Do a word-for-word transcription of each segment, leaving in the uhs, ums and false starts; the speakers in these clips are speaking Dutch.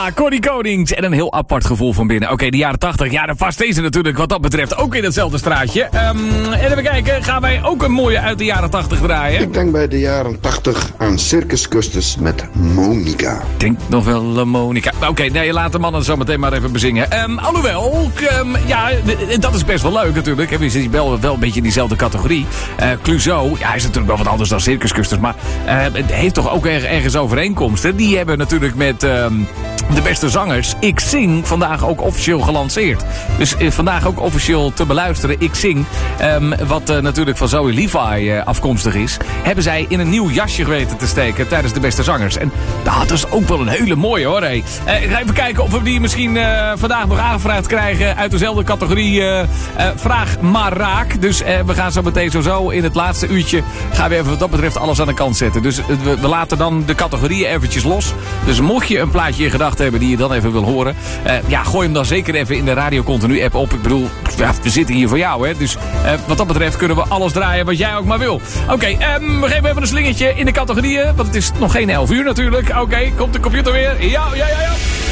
Ja, Corrie Konings en een heel apart gevoel van binnen. Oké, okay, de jaren tachtig, ja, dan past deze natuurlijk wat dat betreft ook in hetzelfde straatje. Um, en even kijken, gaan wij ook een mooie uit de jaren tachtig draaien? Ik denk bij de jaren tachtig aan Circus Custus met Monica. Ik denk nog wel uh, Monica. Oké, okay, nee, laat de mannen zo meteen maar even bezingen. Um, alhoewel, um, ja, dat is best wel leuk natuurlijk. We zitten wel, wel een beetje in diezelfde categorie. Uh, Clouseau, ja, hij is natuurlijk wel wat anders dan Circus Custus, maar uh, het heeft toch ook erg, ergens overeenkomsten. Die hebben natuurlijk met um, de beste zangers Ik Zing vandaag ook officieel gelanceerd. Dus uh, vandaag ook officieel te beluisteren Ik Zing, um, wat uh, natuurlijk van Zoe Levi uh, afkomstig is, hebben zij in een nieuw jasje geweten te steken tijdens de beste zangers. En nou, dat is ook wel een hele mooie hoor. Hey. Uh, ik ga even kijken of we die misschien uh, vandaag nog aangevraagd krijgen uit dezelfde categorie. Uh, uh, vraag maar raak. Dus uh, we gaan zo meteen sowieso in het laatste uurtje gaan we even wat dat betreft alles aan de kant zetten. Dus uh, we, we laten dan de categorieën eventjes los. Dus mocht je een plaatje in gedachten hebben die je dan even wil horen, uh, ja, gooi hem dan zeker even in de Radio Continu app op. Ik bedoel, ja, we zitten hier voor jou, hè. Dus uh, wat dat betreft kunnen we alles draaien wat jij ook maar wil. Oké, okay, um, we geven even een slingertje in de categorieën, want het is nog geen elf uur natuurlijk. Oké, okay, komt de computer weer? Ja, ja, ja, ja.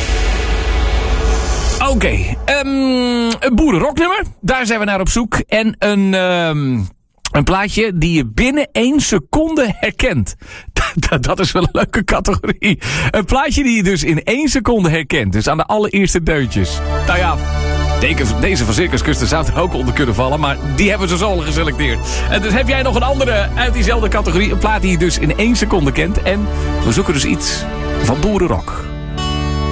Oké, okay, um, een boerenrocknummer. Daar zijn we naar op zoek. En een, um, een plaatje die je binnen één seconde herkent. Dat, dat is wel een leuke categorie. Een plaatje die je dus in één seconde herkent. Dus aan de allereerste deuntjes. Nou ja, deze van Circus Custus zou er ook onder kunnen vallen. Maar die hebben ze zo al geselecteerd. En dus heb jij nog een andere uit diezelfde categorie. Een plaat die je dus in één seconde kent. En we zoeken dus iets van boerenrock.